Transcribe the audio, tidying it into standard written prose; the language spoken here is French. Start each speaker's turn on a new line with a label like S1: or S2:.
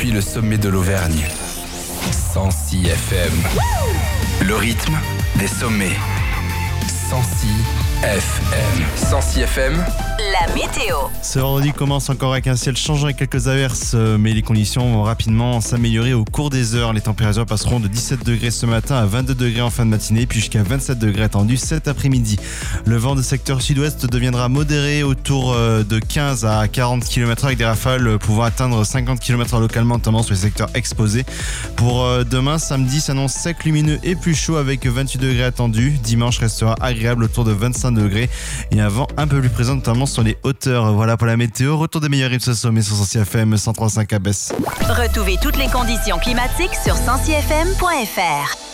S1: depuis le sommet de l'Auvergne. 106 FM. Le rythme des sommets. 106 FM. 106 FM.
S2: La météo.
S3: Ce vendredi commence encore avec un ciel changeant et quelques averses, mais les conditions vont rapidement s'améliorer au cours des heures. Les températures passeront de 17 degrés ce matin à 22 degrés en fin de matinée, puis jusqu'à 27 degrés attendus cet après-midi. Le vent de secteur sud-ouest deviendra modéré autour de 15 à 40 km/h avec des rafales pouvant atteindre 50 km/h localement, notamment sur les secteurs exposés. Pour demain, samedi, s'annonce sec, lumineux et plus chaud avec 28 degrés attendus. Dimanche restera agréable autour de 25 degrés et un vent un peu plus présent, notamment sur les hauteurs. Voilà pour la météo. Retour des meilleurs rythmes ce sommet sur 106 FM 103.5 à Besse.
S2: Retrouvez toutes les conditions climatiques sur 106fm.fr.